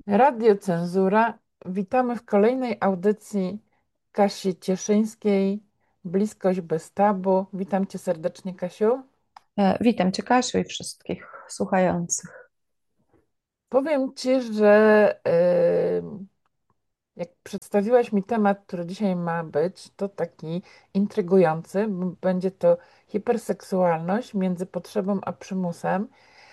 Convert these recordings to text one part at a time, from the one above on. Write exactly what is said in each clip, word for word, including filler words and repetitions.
Radio Cenzura. Witamy w kolejnej audycji Kasi Cieszyńskiej, Bliskość bez tabu. Witam cię serdecznie, Kasiu. E, Witam Cię, Kasiu, i wszystkich słuchających. Powiem ci, że yy, jak przedstawiłaś mi temat, który dzisiaj ma być, to taki intrygujący. b- Będzie to hiperseksualność między potrzebą a przymusem.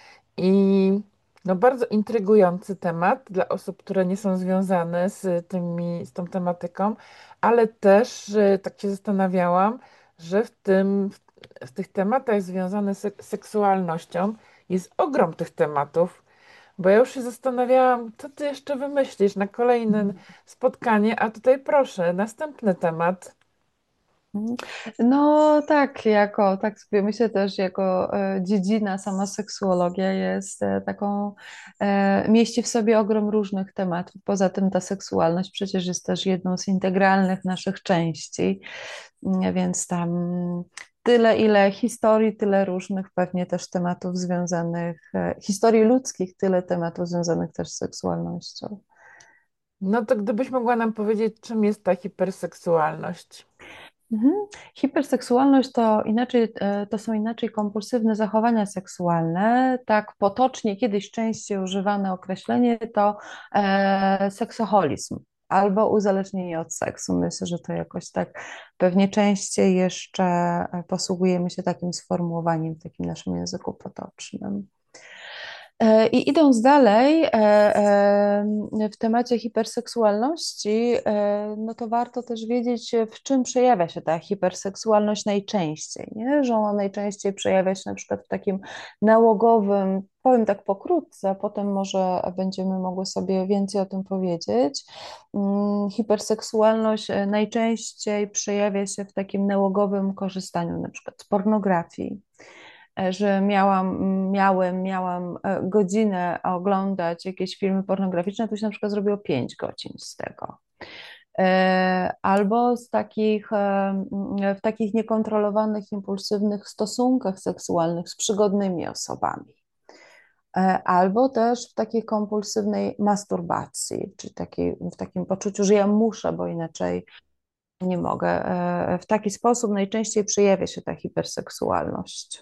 I no bardzo intrygujący temat dla osób, które nie są związane z tymi, z tą tematyką, ale też e, tak się zastanawiałam, że w tym, w tych tematach związanych z seksualnością jest ogrom tych tematów, bo ja już się zastanawiałam, co ty jeszcze wymyślisz na kolejne spotkanie, a tutaj proszę, następny temat. Mhm. No tak, jako, tak sobie myślę też, jako e, dziedzina, sama seksuologia jest e, taką, e, mieści w sobie ogrom różnych tematów. Poza tym ta seksualność przecież jest też jedną z integralnych naszych części, mm, więc tam tyle, ile historii, tyle różnych pewnie też tematów związanych, e, historii ludzkich, tyle tematów związanych też z seksualnością. No to gdybyś mogła nam powiedzieć, czym jest ta hiperseksualność? Mhm. Hiperseksualność to inaczej, e, to są inaczej kompulsywne zachowania seksualne. Tak potocznie kiedyś częściej używane określenie to e, seksoholizm albo uzależnienie od seksu. Myślę, że to jakoś tak pewnie częściej jeszcze e, posługujemy się takim sformułowaniem w takim naszym języku potocznym. E, I idąc dalej, e, e, w temacie hiperseksualności, e, no to warto też wiedzieć, w czym przejawia się ta hiperseksualność najczęściej, nie? Że ona najczęściej przejawia się na przykład w takim nałogowym, powiem tak pokrótce, a potem może będziemy mogły sobie więcej o tym powiedzieć. Mm, Hiperseksualność e, najczęściej przejawia się w takim nałogowym korzystaniu na przykład z pornografii, e, że miałam, miałem, miałam e, godzinę oglądać jakieś filmy pornograficzne, to się na przykład zrobiło pięć godzin z tego. E, Albo z takich, e, m, w takich niekontrolowanych, impulsywnych stosunkach seksualnych z przygodnymi osobami. E, Albo też w takiej kompulsywnej masturbacji, czyli takiej, w takim poczuciu, że ja muszę, bo inaczej nie mogę. E, W taki sposób najczęściej przejawia się ta hiperseksualność.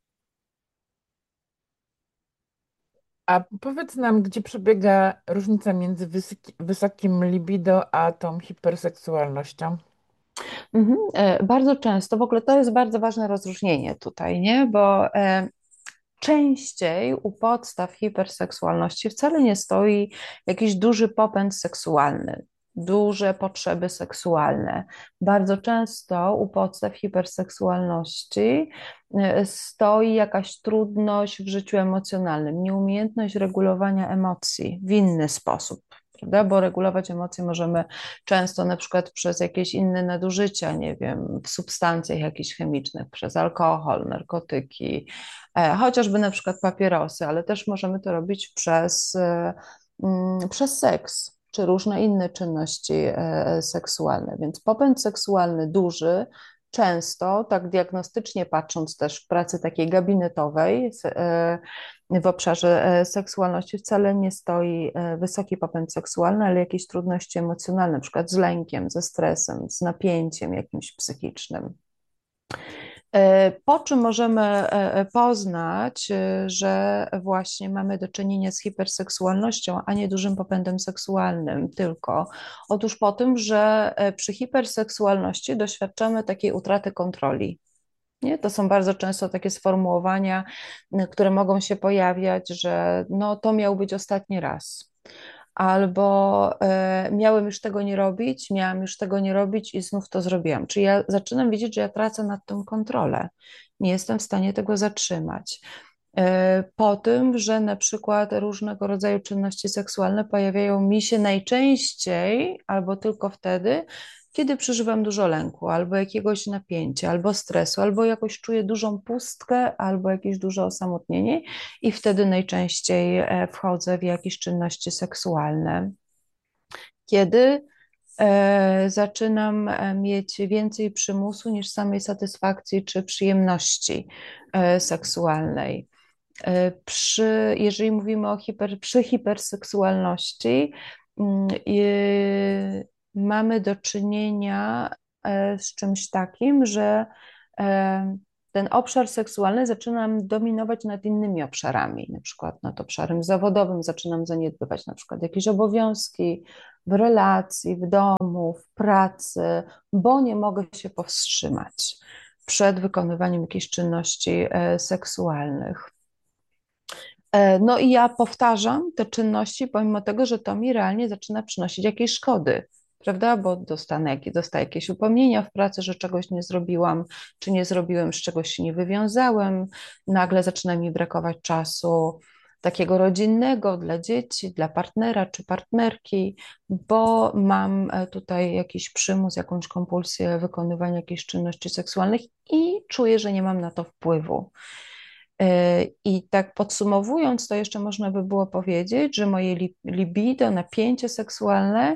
A powiedz nam, gdzie przebiega różnica między wysoki, wysokim libido a tą hiperseksualnością? Mhm. E, Bardzo często, w ogóle to jest bardzo ważne rozróżnienie tutaj, nie? Bo e, częściej u podstaw hiperseksualności wcale nie stoi jakiś duży popęd seksualny, duże potrzeby seksualne. Bardzo często u podstaw hiperseksualności e, stoi jakaś trudność w życiu emocjonalnym, nieumiejętność regulowania emocji w inny sposób. Prawda? Bo regulować emocje możemy często na przykład przez jakieś inne nadużycia, nie wiem, w substancjach jakichś chemicznych, przez alkohol, narkotyki, e, chociażby na przykład papierosy, ale też możemy to robić przez, e, mm, przez seks czy różne inne czynności e, seksualne. Więc popęd seksualny duży, często, tak diagnostycznie patrząc też w pracy takiej gabinetowej, s- e, w obszarze e, seksualności wcale nie stoi e, wysoki popęd seksualny, ale jakieś trudności emocjonalne, na przykład z lękiem, ze stresem, z napięciem jakimś psychicznym. E, Po czym możemy e, e, poznać, e, że właśnie mamy do czynienia z hiperseksualnością, a nie dużym popędem seksualnym tylko? Otóż po tym, że e, przy hiperseksualności doświadczamy takiej utraty kontroli. Nie? To są bardzo często takie sformułowania, n- które mogą się pojawiać, że no to miał być ostatni raz. Albo e, miałem już tego nie robić, miałam już tego nie robić i znów to zrobiłam. Czyli ja zaczynam widzieć, że ja tracę nad tą kontrolę. Nie jestem w stanie tego zatrzymać. E, Po tym, że na przykład różnego rodzaju czynności seksualne pojawiają mi się najczęściej albo tylko wtedy, kiedy przeżywam dużo lęku, albo jakiegoś napięcia, albo stresu, albo jakoś czuję dużą pustkę, albo jakieś duże osamotnienie, i wtedy najczęściej e, wchodzę w jakieś czynności seksualne. Kiedy e, zaczynam e, mieć więcej przymusu niż samej satysfakcji czy przyjemności e, seksualnej. E, Przy, jeżeli mówimy o hiper, przy hiperseksualności, mm, i mamy do czynienia e, z czymś takim, że e, ten obszar seksualny zaczyna nam dominować nad innymi obszarami, na przykład nad obszarem zawodowym zaczynam zaniedbywać na przykład jakieś obowiązki w relacji, w domu, w pracy, bo nie mogę się powstrzymać przed wykonywaniem jakichś czynności e, seksualnych. E, No i ja powtarzam te czynności, pomimo tego, że to mi realnie zaczyna przynosić jakieś szkody, prawda? Bo dostanę, jakieś- dostaję jakieś upomnienia w pracy, że czegoś nie zrobiłam, czy nie zrobiłem, z czegoś się nie wywiązałem. Nagle zaczyna mi brakować czasu takiego rodzinnego dla dzieci, dla partnera czy partnerki, bo mam e, tutaj jakiś przymus, jakąś kompulsję wykonywania jakichś czynności seksualnych i czuję, że nie mam na to wpływu. E, I tak podsumowując, to jeszcze można by było powiedzieć, że moje li- libido, napięcie seksualne,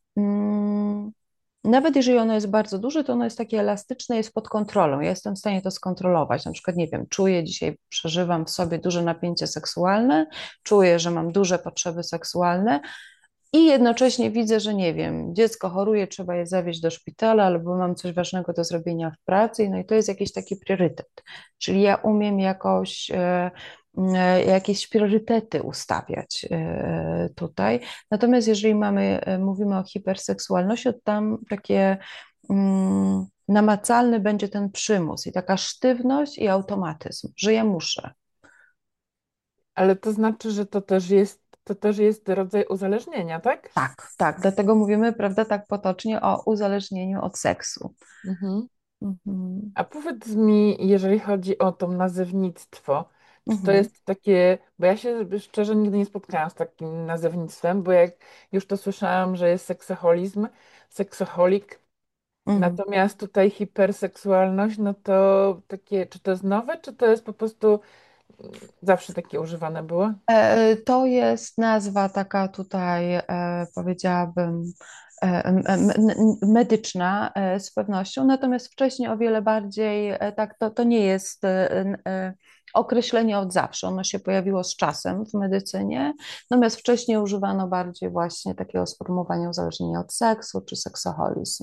mm, nawet jeżeli ono jest bardzo duże, to ono jest takie elastyczne, jest pod kontrolą. Ja jestem w stanie to skontrolować. Na przykład, nie wiem, czuję dzisiaj, przeżywam w sobie duże napięcie seksualne, czuję, że mam duże potrzeby seksualne, i jednocześnie widzę, że nie wiem, dziecko choruje, trzeba je zawieźć do szpitala, albo mam coś ważnego do zrobienia w pracy, no i to jest jakiś taki priorytet. Czyli ja umiem jakoś e, e, jakieś priorytety ustawiać e, tutaj. Natomiast jeżeli mamy, e, mówimy o hiperseksualności, to tam takie mm, namacalny będzie ten przymus i taka sztywność i automatyzm, że ja muszę. Ale to znaczy, że to też jest, to też jest rodzaj uzależnienia, tak? Tak, tak, dlatego mówimy, prawda, tak potocznie o uzależnieniu od seksu. Mhm. Mhm. A powiedz mi, jeżeli chodzi o to nazewnictwo, czy to Mhm. jest takie, bo ja się szczerze nigdy nie spotkałam z takim nazewnictwem, bo jak już to słyszałam, że jest seksoholizm, seksoholik, Mhm. natomiast tutaj hiperseksualność, no to takie, czy to jest nowe, czy to jest po prostu mm, zawsze takie używane było? E, To jest nazwa taka tutaj, e, powiedziałabym, e, m- m- m- medyczna e, z pewnością, natomiast wcześniej o wiele bardziej, e, tak, to, to nie jest e, n- e, określenie od zawsze, ono się pojawiło z czasem w medycynie, natomiast wcześniej używano bardziej właśnie takiego sformułowania uzależnienia od seksu czy seksoholizm.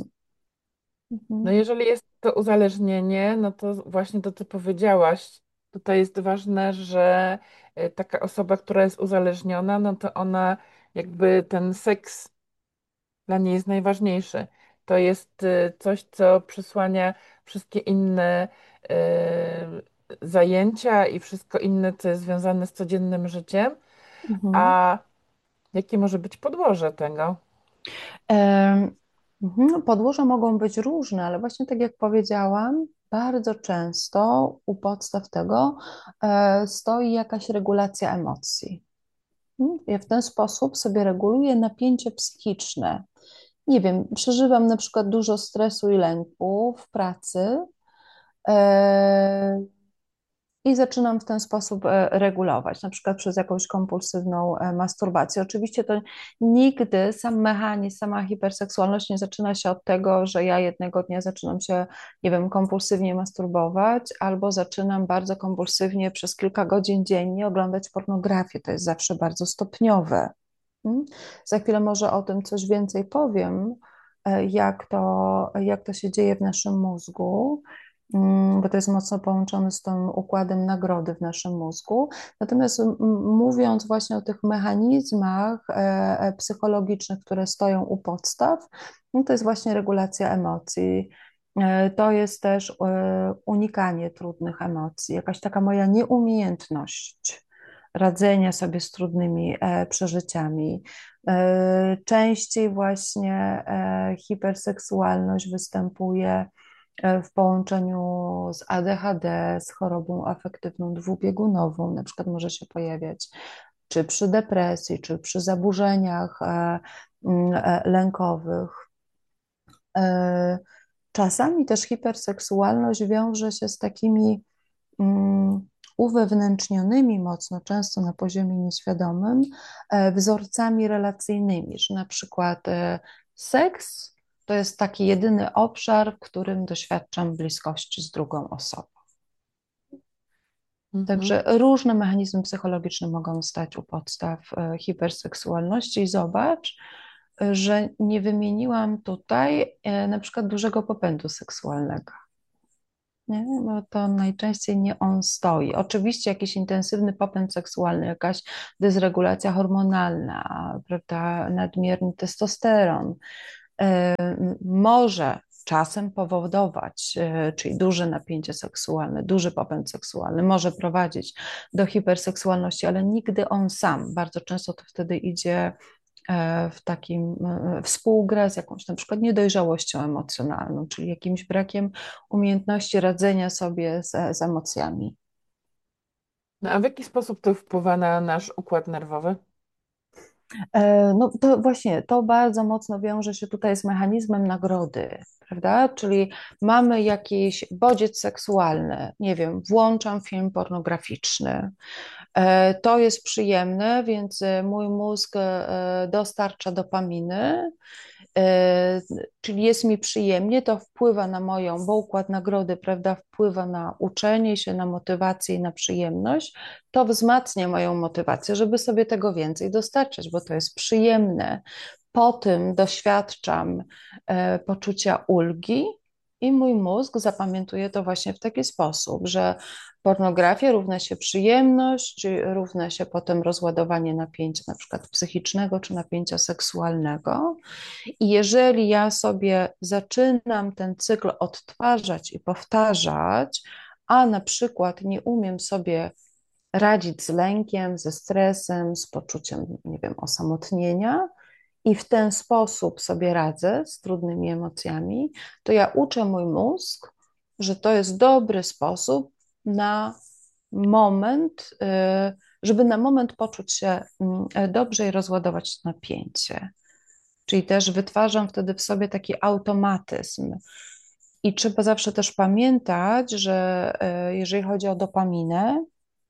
No Mhm. jeżeli jest to uzależnienie, no to właśnie to, co powiedziałaś, tutaj jest ważne, że e, taka osoba, która jest uzależniona, no to ona jakby ten seks dla niej jest najważniejszy. To jest e, coś, co przysłania wszystkie inne e, zajęcia i wszystko inne, co jest związane z codziennym życiem. Mhm. A jakie może być podłoże tego? Em, mhm, Podłoża mogą być różne, ale właśnie tak jak powiedziałam, bardzo często u podstaw tego e, stoi jakaś regulacja emocji. Mhm. Ja w ten sposób sobie reguluję napięcie psychiczne. Nie wiem, przeżywam na przykład dużo stresu i lęku w pracy. e, i zaczynam w ten sposób e, regulować, na przykład przez jakąś kompulsywną e, masturbację. Oczywiście to nigdy sam mechanizm, sama hiperseksualność nie zaczyna się od tego, że ja jednego dnia zaczynam się, nie wiem, kompulsywnie masturbować, albo zaczynam bardzo kompulsywnie przez kilka godzin dziennie oglądać pornografię. To jest zawsze bardzo stopniowe. Mm. Za chwilę może o tym coś więcej powiem, e, jak to, jak to się dzieje w naszym mózgu, mm, bo to jest mocno połączone z tym układem nagrody w naszym mózgu. Natomiast m- mówiąc właśnie o tych mechanizmach e, e, psychologicznych, które stoją u podstaw, no to jest właśnie regulacja emocji. E, To jest też e, unikanie trudnych emocji, jakaś taka moja nieumiejętność radzenia sobie z trudnymi e, przeżyciami. E, Częściej właśnie e, hiperseksualność występuje e, w połączeniu z A D H D, z chorobą afektywną dwubiegunową, na przykład może się pojawiać czy przy depresji, czy przy zaburzeniach e, mm, e, lękowych. E, Czasami też hiperseksualność wiąże się z takimi mm, uwewnętrznionymi mocno, często na poziomie nieświadomym, e, wzorcami relacyjnymi, że na przykład e, seks to jest taki jedyny obszar, w którym doświadczam bliskości z drugą osobą. Mhm. Także różne mechanizmy psychologiczne mogą stać u podstaw e, hiperseksualności i zobacz, e, że nie wymieniłam tutaj e, na przykład dużego popędu seksualnego. Nie? Bo to najczęściej nie on stoi. Oczywiście jakiś intensywny popęd seksualny, jakaś dysregulacja hormonalna, prawda, nadmierny testosteron, e, może czasem powodować, e, czyli duże napięcie seksualne, duży popęd seksualny, może prowadzić do hiperseksualności, ale nigdy on sam. Bardzo często to wtedy idzie e, w takim e, współgra z jakąś na przykład niedojrzałością emocjonalną, czyli jakimś brakiem umiejętności radzenia sobie z, z emocjami. No a w jaki sposób to wpływa na nasz układ nerwowy? E, No to właśnie, to bardzo mocno wiąże się tutaj z mechanizmem nagrody, prawda? Czyli mamy jakiś bodziec seksualny, nie wiem, włączam film pornograficzny. E, To jest przyjemne, więc e, mój mózg e, dostarcza dopaminy, e, czyli jest mi przyjemnie, to wpływa na moją, bo układ nagrody, prawda, wpływa na uczenie się, na motywację i na przyjemność, to wzmacnia moją motywację, żeby sobie tego więcej dostarczać, bo to jest przyjemne. Po tym doświadczam e, poczucia ulgi i mój mózg zapamiętuje to właśnie w taki sposób, że pornografia równa się przyjemność, równa się potem rozładowanie napięcia na przykład psychicznego czy napięcia seksualnego. I jeżeli ja sobie zaczynam ten cykl odtwarzać i powtarzać, a na przykład nie umiem sobie radzić z lękiem, ze stresem, z poczuciem, nie wiem, osamotnienia, i w ten sposób sobie radzę z trudnymi emocjami, to ja uczę mój mózg, że to jest dobry sposób na moment, y, żeby na moment poczuć się mm, dobrze i rozładować napięcie. Czyli też wytwarzam wtedy w sobie taki automatyzm. I trzeba zawsze też pamiętać, że y, jeżeli chodzi o dopaminę,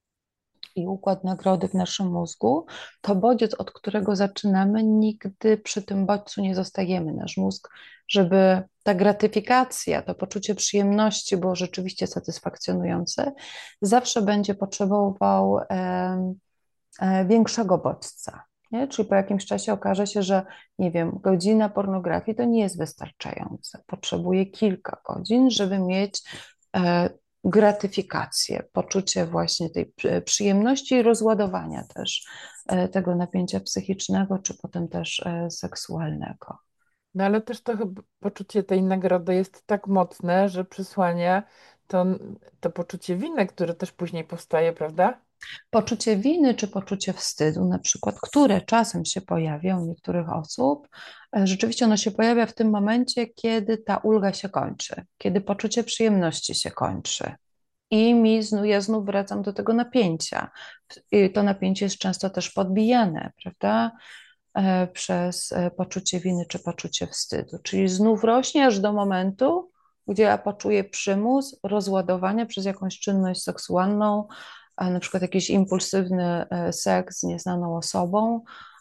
i układ nagrody w naszym mózgu, to bodziec, od którego zaczynamy, nigdy przy tym bodźcu nie zostajemy. Nasz mózg, żeby ta gratyfikacja, to poczucie przyjemności było rzeczywiście satysfakcjonujące, zawsze będzie potrzebował e, e, większego bodźca. Nie? Czyli po jakimś czasie okaże się, że nie wiem, godzina pornografii to nie jest wystarczające. Potrzebuje kilka godzin, żeby mieć e, gratyfikację, poczucie właśnie tej przy- przyjemności i rozładowania też e, tego napięcia psychicznego, czy potem też e, seksualnego. No ale też to chyba poczucie tej nagrody jest tak mocne, że przysłania to, to poczucie winy, które też później powstaje, prawda? Poczucie winy czy poczucie wstydu, na przykład, które czasem się pojawia u niektórych osób, e, rzeczywiście ono się pojawia w tym momencie, kiedy ta ulga się kończy, kiedy poczucie przyjemności się kończy. I mi znów, ja znów wracam do tego napięcia. I to napięcie jest często też podbijane, prawda? E, Przez e, poczucie winy czy poczucie wstydu. Czyli znów rośnie aż do momentu, gdzie ja poczuję przymus rozładowania przez jakąś czynność seksualną, a na przykład jakiś impulsywny e, seks z nieznaną osobą.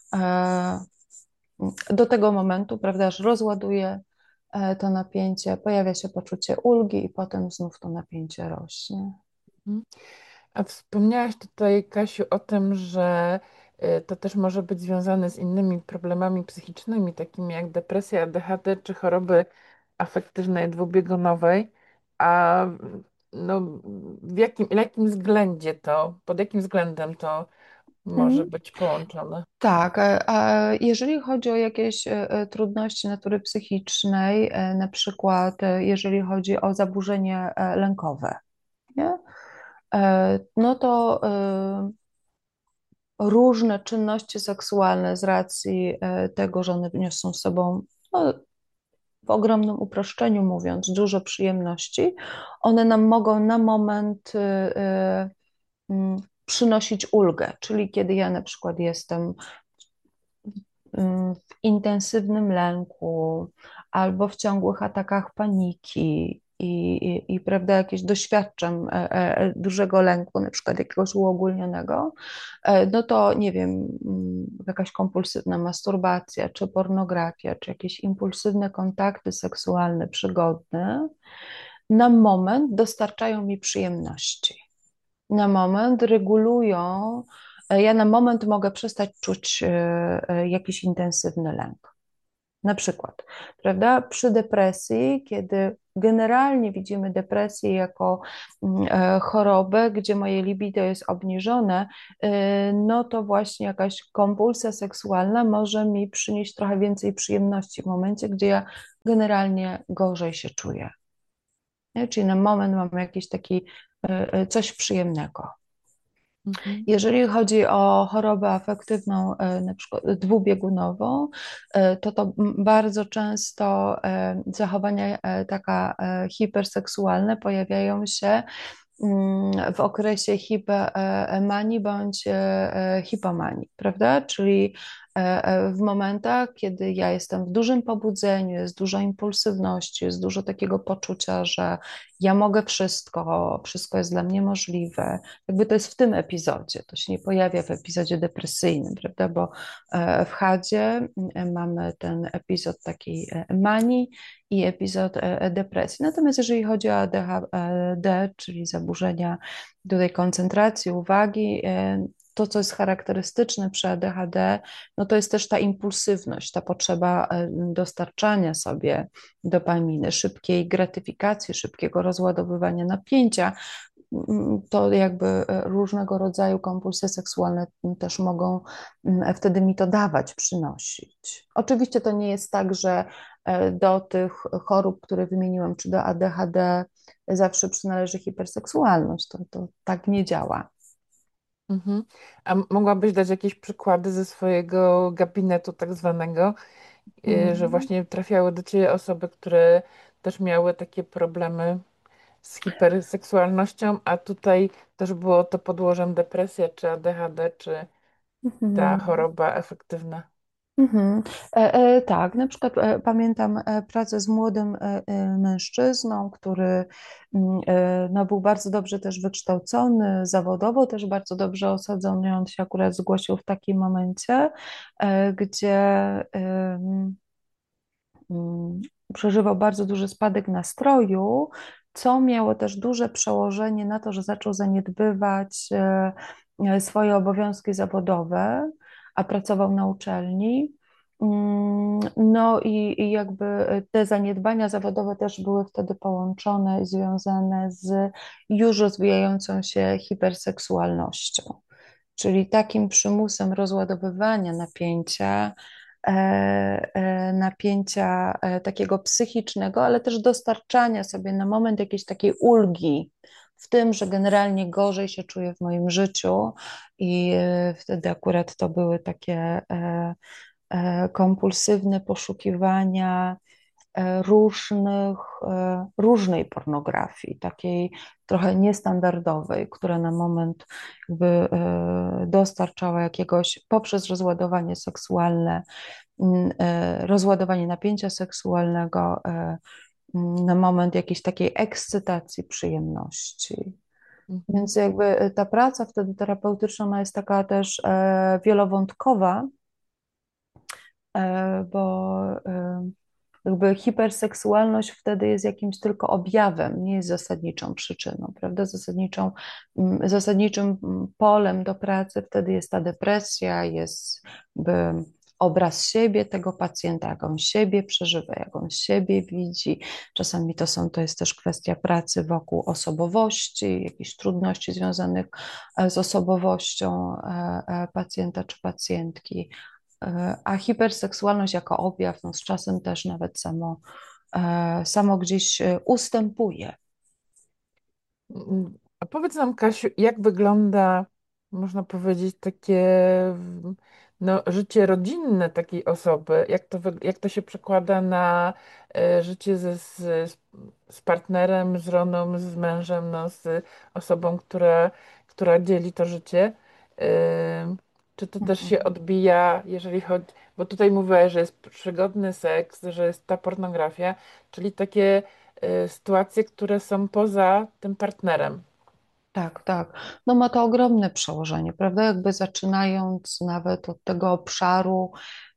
E, Do tego momentu, prawda, aż rozładuje e, to napięcie, pojawia się poczucie ulgi i potem znów to napięcie rośnie. Mhm. A wspomniałaś tutaj, Kasiu, o tym, że y, to też może być związane z innymi problemami psychicznymi, takimi jak depresja, D H D czy choroby afektywnej dwubiegunowej. A no, w jakim, w jakim względzie to, pod jakim względem to może Mhm. być połączone? Tak, a a jeżeli chodzi o jakieś e, e, trudności natury psychicznej, e, na przykład e, jeżeli chodzi o zaburzenie e, lękowe, nie? E, No to e, różne czynności seksualne z racji e, tego, że one niosą z sobą, no, w ogromnym uproszczeniu mówiąc, dużo przyjemności, one nam mogą na moment e, e, mm, przynosić ulgę, czyli kiedy ja na przykład jestem w intensywnym lęku albo w ciągłych atakach paniki i, i, i prawda, jakieś doświadczam e, e, dużego lęku, na przykład jakiegoś uogólnionego, e, no to nie wiem, mm, jakaś kompulsywna masturbacja, czy pornografia, czy jakieś impulsywne kontakty seksualne, przygodne, na moment dostarczają mi przyjemności. na moment regulują, e, ja na moment mogę przestać czuć e, e, jakiś intensywny lęk. Na przykład, prawda, przy depresji, kiedy generalnie widzimy depresję jako mm, e, chorobę, gdzie moje libido jest obniżone, e, no to właśnie jakaś kompulsja seksualna może mi przynieść trochę więcej przyjemności w momencie, gdzie ja generalnie gorzej się czuję. Nie? Czyli na moment mam jakiś taki e, e, coś przyjemnego. Mhm. Jeżeli chodzi o chorobę afektywną, e, na przykład dwubiegunową, e, to to m- bardzo często e, zachowania e, taka e, hiperseksualne pojawiają się mm, w okresie hipermanii bądź e, e, hipomanii, prawda? Czyli e, e, w momentach, kiedy ja jestem w dużym pobudzeniu, jest dużo impulsywności, jest dużo takiego poczucia, że ja mogę wszystko, wszystko jest dla mnie możliwe. Jakby to jest w tym epizodzie, to się nie pojawia w epizodzie depresyjnym, prawda? Bo e, w Hadzie mm, mamy ten epizod takiej e, manii i epizod e, e, depresji. Natomiast jeżeli chodzi o A D H D, czyli zaburzenia tutaj koncentracji, uwagi, e, to, co jest charakterystyczne przy A D H D, no to jest też ta impulsywność, ta potrzeba e, dostarczania sobie dopaminy, szybkiej gratyfikacji, szybkiego rozładowywania napięcia. Mm, To jakby e, różnego rodzaju kompulsje seksualne też mogą mm, wtedy mi to dawać, przynosić. Oczywiście to nie jest tak, że e, do tych chorób, które wymieniłam, czy do A D H D zawsze przynależy hiperseksualność. To, to tak nie działa. Mhm. A m- mogłabyś dać jakieś przykłady ze swojego gabinetu tak zwanego, y, że Mm. właśnie trafiały do ciebie osoby, które też miały takie problemy z hiperseksualnością, a tutaj też było to podłożem depresja, czy A D H D, czy ta Mhm. choroba efektywna. Mhm. E, e, tak, na przykład e, pamiętam e, pracę z młodym e, e, mężczyzną, który mm, e, no, był bardzo dobrze też wykształcony, zawodowo też bardzo dobrze osadzony. On się akurat zgłosił w takim momencie, e, gdzie em, mm, przeżywał bardzo duży spadek nastroju, co miało też duże przełożenie na to, że zaczął zaniedbywać e, e, swoje obowiązki zawodowe, a pracował na uczelni. Mm, No i, i jakby te zaniedbania zawodowe też były wtedy połączone i związane z już rozwijającą się hiperseksualnością, czyli takim przymusem rozładowywania napięcia, e, e, napięcia e, takiego psychicznego, ale też dostarczania sobie na moment jakiejś takiej ulgi w tym, że generalnie gorzej się czuję w moim życiu i e, wtedy akurat to były takie e, e, kompulsywne poszukiwania e, różnych, e, różnej pornografii, takiej trochę niestandardowej, która na moment jakby e, dostarczała jakiegoś, poprzez rozładowanie seksualne, mm, e, rozładowanie napięcia seksualnego, e, mm, na moment jakiejś takiej ekscytacji, przyjemności. Mhm. Więc jakby ta praca wtedy terapeutyczna, ona jest taka też e, wielowątkowa, e, bo e, jakby hiperseksualność wtedy jest jakimś tylko objawem, nie jest zasadniczą przyczyną, prawda? Zasadniczą, mm, zasadniczym mm, polem do pracy wtedy jest ta depresja, jest jakby obraz siebie tego pacjenta, jak on siebie przeżywa, jak on siebie widzi. Czasami to są, to jest też kwestia pracy wokół osobowości, jakichś trudności związanych e, z osobowością e, e, pacjenta czy pacjentki. E, A hiperseksualność jako objaw, no z czasem też nawet samo, e, samo gdzieś e, ustępuje. Mm, A powiedz nam, Kasiu, jak wygląda, można powiedzieć, takie w- no, życie rodzinne takiej osoby? Jak to, wy- jak to się przekłada na e, życie ze, z, z partnerem, z żoną, z mężem, no, z osobą, która, która dzieli to życie? Ym, Czy to też się Mhm. odbija, jeżeli chodzi, bo tutaj mówiłaś, że jest przygodny seks, że jest ta pornografia, czyli takie y, sytuacje, które są poza tym partnerem. Tak, tak. No ma to ogromne przełożenie, prawda? Jakby zaczynając nawet od tego obszaru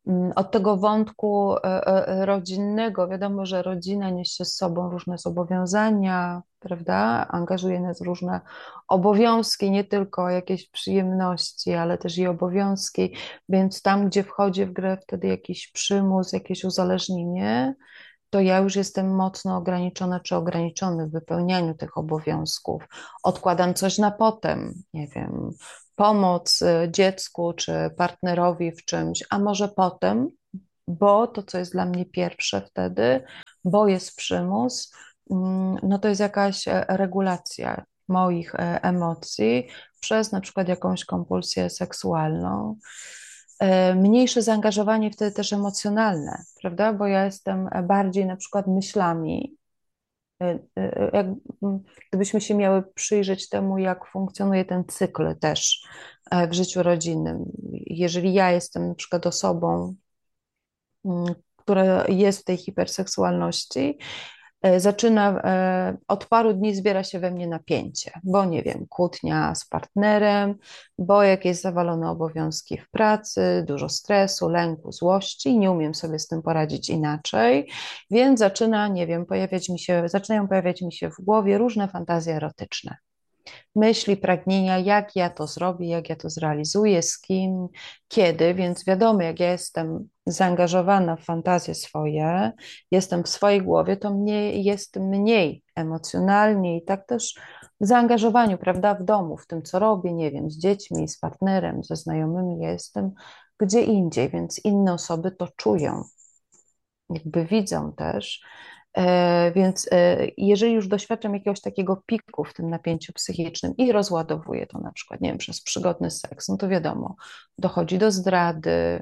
Od tego wątku e, e, rodzinnego, wiadomo, że rodzina niesie z sobą różne zobowiązania, prawda? Angażuje nas w różne obowiązki, nie tylko jakieś przyjemności, ale też i obowiązki, więc tam, gdzie wchodzi w grę wtedy jakiś przymus, jakieś uzależnienie, to ja już jestem mocno ograniczona czy ograniczony w wypełnianiu tych obowiązków. Odkładam coś na potem, nie wiem, pomoc y, dziecku czy partnerowi w czymś, a może potem, bo to, co jest dla mnie pierwsze wtedy, bo jest przymus, mm, no to jest jakaś e, regulacja moich e, emocji przez na przykład jakąś kompulsję seksualną. E, Mniejsze zaangażowanie wtedy też emocjonalne, prawda? Bo ja jestem bardziej na przykład myślami, e, e, jak, m, gdybyśmy się miały przyjrzeć temu, jak funkcjonuje ten cykl też e, w życiu rodzinnym. Jeżeli ja jestem na przykład osobą, m, która jest w tej hiperseksualności, e, zaczyna, e, od paru dni zbiera się we mnie napięcie, bo nie wiem, kłótnia z partnerem, bo jakieś zawalone obowiązki w pracy, dużo stresu, lęku, złości, nie umiem sobie z tym poradzić inaczej, więc zaczyna, nie wiem, pojawiać mi się, zaczynają pojawiać mi się w głowie różne fantazje erotyczne, myśli, pragnienia, jak ja to zrobię, jak ja to zrealizuję, z kim, kiedy, więc wiadomo, jak ja jestem zaangażowana w fantazje swoje, jestem w swojej głowie, to mnie jest mniej emocjonalnie i tak też w zaangażowaniu, prawda, w domu, w tym, co robię, nie wiem, z dziećmi, z partnerem, ze znajomymi, ja jestem gdzie indziej, więc inne osoby to czują, jakby widzą też. E, Więc e, jeżeli już doświadczam jakiegoś takiego piku w tym napięciu psychicznym i rozładowuję to na przykład, nie wiem, przez przygodny seks, no to wiadomo, dochodzi do zdrady,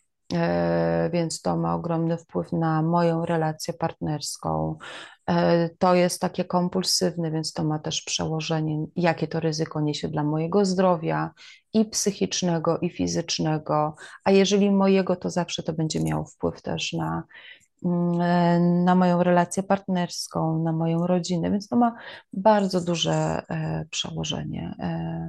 e, więc to ma ogromny wpływ na moją relację partnerską. E, To jest takie kompulsywne, więc to ma też przełożenie, jakie to ryzyko niesie dla mojego zdrowia i psychicznego, i fizycznego, a jeżeli mojego, to zawsze to będzie miało wpływ też na mm, na moją relację partnerską, na moją rodzinę, więc to ma bardzo duże e, przełożenie. E,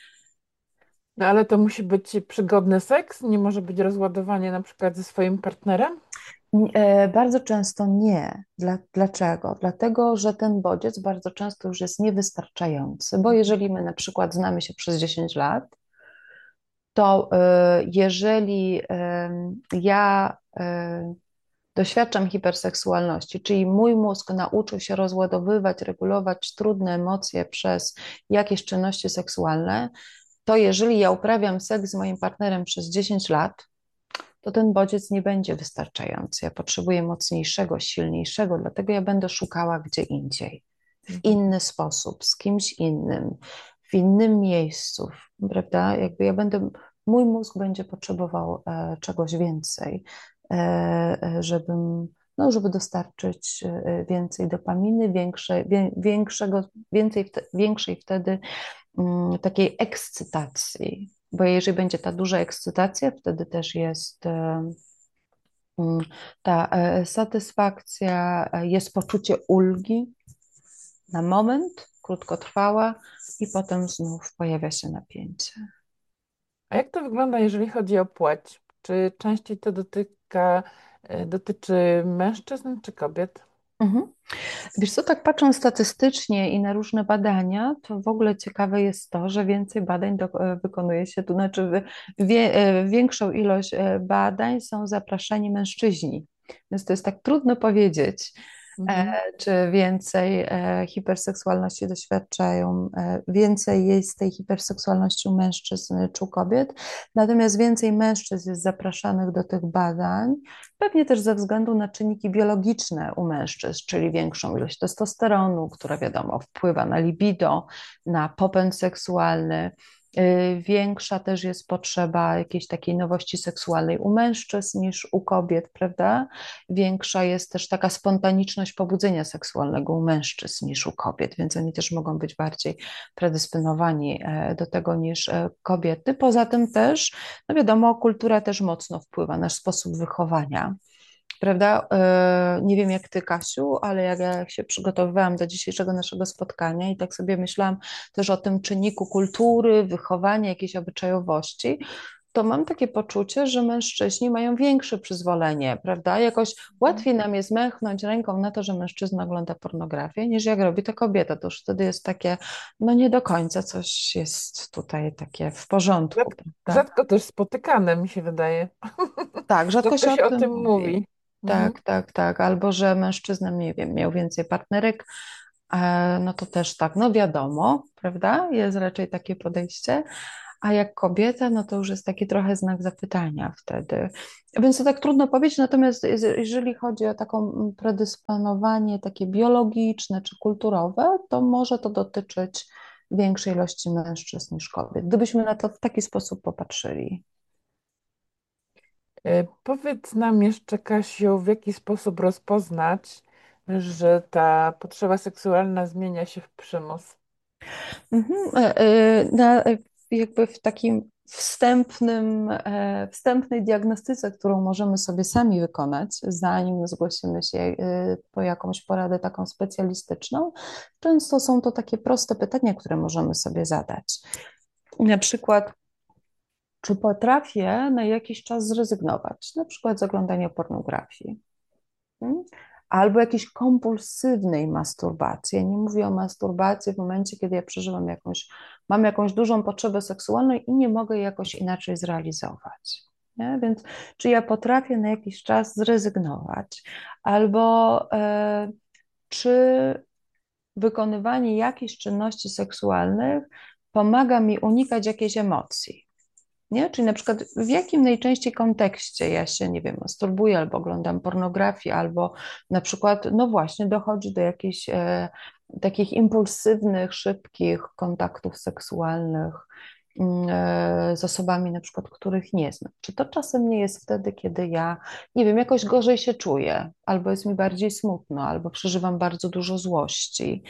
No ale to musi być przygodny seks, nie może być rozładowanie na przykład ze swoim partnerem? e, Bardzo często nie. Dla, dlaczego? Dlatego, że ten bodziec bardzo często już jest niewystarczający, bo jeżeli my na przykład znamy się przez dziesięć lat, to e, jeżeli e, ja e, doświadczam hiperseksualności, czyli mój mózg nauczył się rozładowywać, regulować trudne emocje przez jakieś czynności seksualne, to jeżeli ja uprawiam seks z moim partnerem przez dziesięć lat, to ten bodziec nie będzie wystarczający. Ja potrzebuję mocniejszego, silniejszego, dlatego ja będę szukała gdzie indziej, w Mhm. inny sposób, z kimś innym, w innym miejscu, prawda? Jakby ja będę, mój mózg będzie potrzebował e, czegoś więcej, e, e, żebym, no, żeby dostarczyć e, więcej dopaminy, większe, wie, większego, więcej, wte- większej wtedy mm, takiej ekscytacji. Bo jeżeli będzie ta duża ekscytacja, wtedy też jest e, mm, ta e, satysfakcja, e, jest poczucie ulgi, na moment, krótkotrwała i potem znów pojawia się napięcie. A jak to wygląda, jeżeli chodzi o płeć? Czy częściej to dotyka, e, dotyczy mężczyzn czy kobiet? Mhm. Wiesz co, tak patrząc statystycznie i na różne badania, to w ogóle ciekawe jest to, że więcej badań do, e, wykonuje się, to znaczy wy- wie, e, większą ilość e, badań są zapraszani mężczyźni. Więc to jest tak trudno powiedzieć, e, Mhm. czy więcej e, hiperseksualności doświadczają, e, więcej jest tej hiperseksualności u mężczyzn czy u kobiet, natomiast więcej mężczyzn jest zapraszanych do tych badań, pewnie też ze względu na czynniki biologiczne u mężczyzn, czyli większą ilość testosteronu, która wiadomo wpływa na libido, na popęd seksualny. Y, Większa też jest potrzeba jakiejś takiej nowości seksualnej u mężczyzn niż u kobiet, prawda? Większa jest też taka spontaniczność pobudzenia seksualnego u mężczyzn niż u kobiet, więc oni też mogą być bardziej predysponowani e, do tego niż e, kobiety. Poza tym też, no wiadomo, kultura też mocno wpływa, nasz sposób wychowania. Prawda? E, Nie wiem jak ty, Kasiu, ale jak ja się przygotowywałam do dzisiejszego naszego spotkania i tak sobie myślałam też o tym czynniku kultury, wychowania, jakiejś obyczajowości, to mam takie poczucie, że mężczyźni mają większe przyzwolenie, prawda? Jakoś Mhm. łatwiej nam jest machnąć ręką na to, że mężczyzna ogląda pornografię, niż jak robi to kobieta. To już wtedy jest takie, no nie do końca coś jest tutaj takie w porządku, Rzadko, prawda? rzadko też spotykane, mi się wydaje. Tak, rzadko Rzadko się o się o tym tym mówi. mówi. Mhm. Tak, tak, tak. Albo że mężczyzna, nie wiem, miał więcej partnerek, e, no to też tak, no wiadomo, prawda? Jest raczej takie podejście. A jak kobieta, no to już jest taki trochę znak zapytania wtedy. Więc to tak trudno powiedzieć, natomiast je- jeżeli chodzi o taką mm, predysponowanie takie biologiczne czy kulturowe, to może to dotyczyć większej ilości mężczyzn niż kobiet, gdybyśmy na to w taki sposób popatrzyli. E, Powiedz nam jeszcze, Kasiu, w jaki sposób rozpoznać, że ta potrzeba seksualna zmienia się w przymus? Mhm. e, e, Na, e, jakby w takim wstępnym, e, wstępnej diagnostyce, którą możemy sobie sami wykonać, zanim zgłosimy się e, po jakąś poradę taką specjalistyczną, często są to takie proste pytania, które możemy sobie zadać. Na przykład, czy potrafię na jakiś czas zrezygnować, na przykład z oglądania pornografii? Mm? Albo jakiejś kompulsywnej masturbacji. Ja nie mówię o masturbacji w momencie, kiedy ja przeżywam jakąś, mam jakąś dużą potrzebę seksualną i nie mogę jej jakoś inaczej zrealizować. Nie? Więc czy ja potrafię na jakiś czas zrezygnować? Albo e, czy wykonywanie jakichś czynności seksualnych pomaga mi unikać jakiejś emocji? Nie? Czyli na przykład w jakim najczęściej kontekście ja się, nie wiem, masturbuję albo oglądam pornografię, albo na przykład, no właśnie, dochodzi do jakichś e, takich impulsywnych, szybkich kontaktów seksualnych mm, e, z osobami, na przykład, których nie znam. Czy to czasem nie jest wtedy, kiedy ja, nie wiem, jakoś gorzej się czuję, albo jest mi bardziej smutno, albo przeżywam bardzo dużo złości?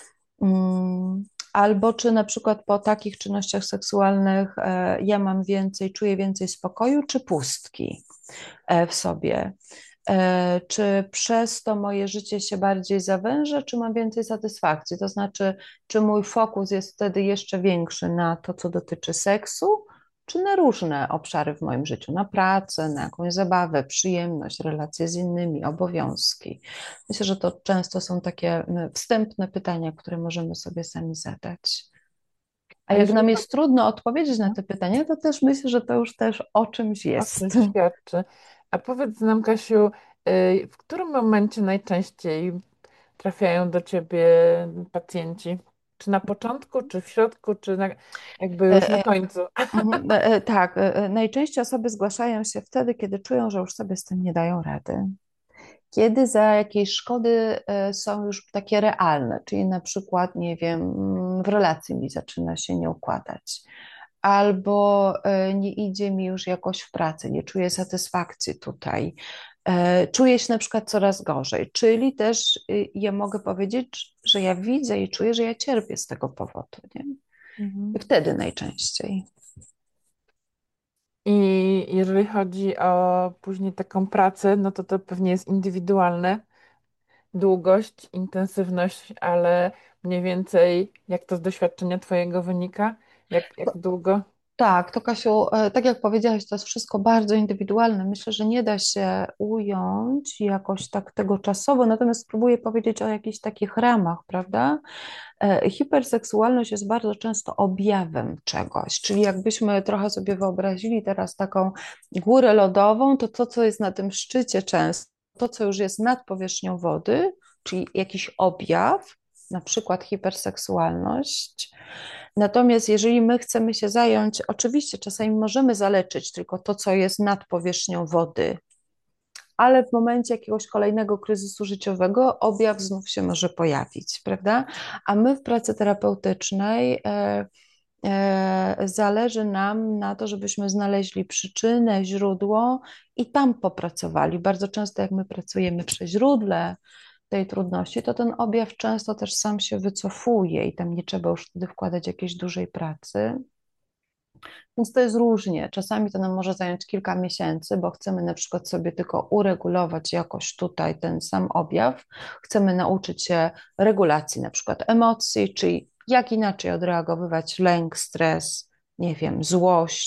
Mm, Albo czy na przykład po takich czynnościach seksualnych e, ja mam więcej, czuję więcej spokoju, czy pustki e, w sobie? E, Czy przez to moje życie się bardziej zawęża, czy mam więcej satysfakcji? To znaczy, czy mój fokus jest wtedy jeszcze większy na to, co dotyczy seksu, czy na różne obszary w moim życiu, na pracę, na jakąś zabawę, przyjemność, relacje z innymi, obowiązki? Myślę, że to często są takie mm, wstępne pytania, które możemy sobie sami zadać. A A jak jeżeli nam chodzi jest trudno odpowiedzieć na o te pytania, to też myślę, że to już też o czymś o jest. czym świadczy, a powiedz nam, Kasiu, y, w którym momencie najczęściej trafiają do ciebie pacjenci? Czy na początku, czy w środku, czy na, jakby już na E, końcu? Mhm, e, e, Tak, e, e, najczęściej osoby zgłaszają się wtedy, kiedy czują, że już sobie z tym nie dają rady. Kiedy za jakieś szkody e, są już takie realne, czyli na przykład, nie wiem, mm, w relacji mi zaczyna się nie układać, albo e, nie idzie mi już jakoś w pracy, nie czuję satysfakcji tutaj, e, czuję się na przykład coraz gorzej, czyli też y, ja mogę powiedzieć, że ja widzę i czuję, że ja cierpię z tego powodu, nie? Mhm. I wtedy najczęściej. I jeżeli chodzi o później taką pracę, no to to pewnie jest indywidualne, długość, intensywność, ale mniej więcej jak to z doświadczenia twojego wynika? Jak, jak długo? Tak, to Kasiu, e, tak jak powiedziałaś, to jest wszystko bardzo indywidualne. Myślę, że nie da się ująć jakoś tak tego czasowo, natomiast spróbuję powiedzieć o jakichś takich ramach, prawda? E, Hiperseksualność jest bardzo często objawem czegoś, czyli jakbyśmy trochę sobie wyobrazili teraz taką górę lodową, to to, co jest na tym szczycie często, to, co już jest nad powierzchnią wody, czyli jakiś objaw, na przykład hiperseksualność. Natomiast jeżeli my chcemy się zająć, oczywiście czasami możemy zaleczyć tylko to, co jest nad powierzchnią wody, ale w momencie jakiegoś kolejnego kryzysu życiowego objaw znów się może pojawić, prawda? A my w pracy terapeutycznej e, e, zależy nam na to, żebyśmy znaleźli przyczynę, źródło i tam popracowali. Bardzo często, jak my pracujemy przy źródle tej trudności, to ten objaw często też sam się wycofuje i tam nie trzeba już wtedy wkładać jakiejś dużej pracy. Więc to jest różnie. Czasami to nam może zająć kilka miesięcy, bo chcemy na przykład sobie tylko uregulować jakoś tutaj ten sam objaw. Chcemy nauczyć się regulacji na przykład emocji, czyli jak inaczej odreagowywać lęk, stres, nie wiem, złość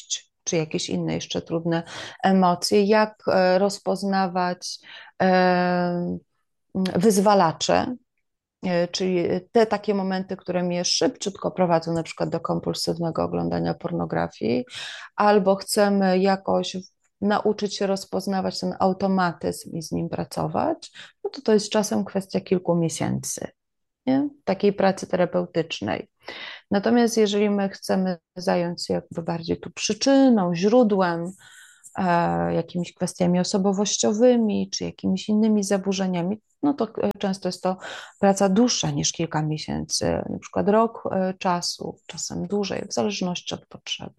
czy jakieś inne jeszcze trudne emocje, jak e, rozpoznawać e, wyzwalacze, e, czyli te takie momenty, które mnie szybciutko prowadzą na przykład do kompulsywnego oglądania pornografii, albo chcemy jakoś nauczyć się rozpoznawać ten automatyzm i z nim pracować, no to to jest czasem kwestia kilku miesięcy, nie? Takiej pracy terapeutycznej. Natomiast jeżeli my chcemy zająć się jakby bardziej tu przyczyną, źródłem, e, jakimiś kwestiami osobowościowymi, czy jakimiś innymi zaburzeniami, no to e, często jest to praca dłuższa niż kilka miesięcy, na przykład rok e, czasu, czasem dłużej, w zależności od potrzeby.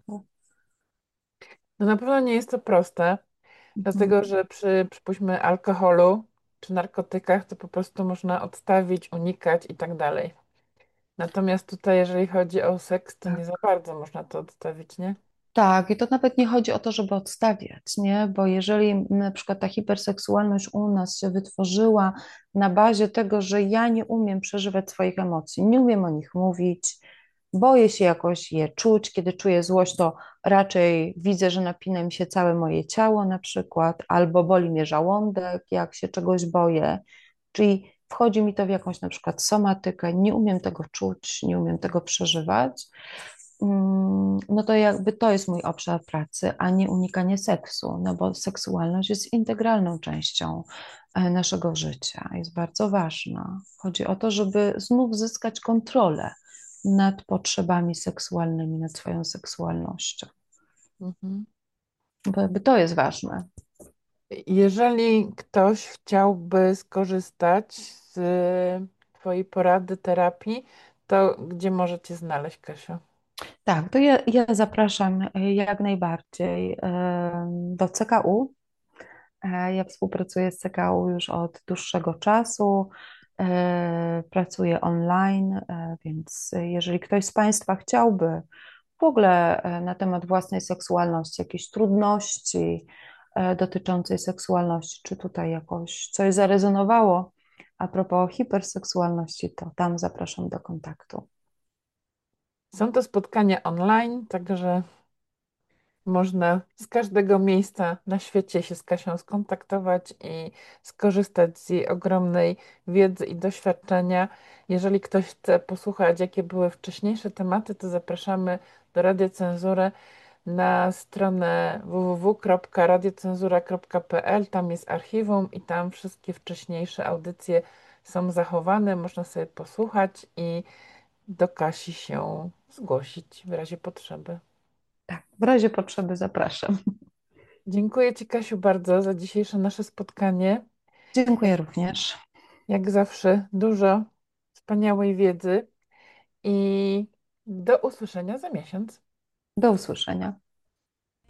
No na pewno nie jest to proste, Mhm. dlatego że przy, przypuśćmy, alkoholu czy narkotykach, to po prostu można odstawić, unikać i tak dalej. Natomiast tutaj, jeżeli chodzi o seks, to nie za Tak. bardzo można to odstawić, nie? Tak, i to nawet nie chodzi o to, żeby odstawiać, nie? Bo jeżeli na przykład ta hiperseksualność u nas się wytworzyła na bazie tego, że ja nie umiem przeżywać swoich emocji, nie umiem o nich mówić, boję się jakoś je czuć, kiedy czuję złość, to raczej widzę, że napina mi się całe moje ciało na przykład, albo boli mnie żołądek, jak się czegoś boję, czyli wchodzi mi to w jakąś na przykład somatykę, nie umiem tego czuć, nie umiem tego przeżywać. Mm, no to jakby to jest mój obszar pracy, a nie unikanie seksu, no bo seksualność jest integralną częścią e, naszego życia, jest bardzo ważna. Chodzi o to, żeby znów zyskać kontrolę nad potrzebami seksualnymi, nad swoją seksualnością, Mhm. bo jakby to jest ważne. Jeżeli ktoś chciałby skorzystać z Twojej porady, terapii, to gdzie możecie znaleźć, Kasiu? Tak, to ja, ja zapraszam e, jak najbardziej e, do C K U. E, Ja współpracuję z C K U już od dłuższego czasu. E, Pracuję online, e, więc jeżeli ktoś z Państwa chciałby w ogóle e, na temat własnej seksualności, jakieś trudności e, dotyczącej seksualności, czy tutaj jakoś coś zarezonowało a propos hiperseksualności, to tam zapraszam do kontaktu. Są to spotkania online, także można z każdego miejsca na świecie się z Kasią skontaktować i skorzystać z jej ogromnej wiedzy i doświadczenia. Jeżeli ktoś chce posłuchać, jakie były wcześniejsze tematy, to zapraszamy do Radiocenzury na stronę w w w kropka radiocenzura kropka p l. Tam jest archiwum i tam wszystkie wcześniejsze audycje są zachowane. Można sobie posłuchać i do Kasi się zgłosić w razie potrzeby. Tak, w razie potrzeby zapraszam. Dziękuję Ci, Kasiu, bardzo za dzisiejsze nasze spotkanie. Jak, Dziękuję również. jak zawsze dużo wspaniałej wiedzy i do usłyszenia za miesiąc. Do usłyszenia.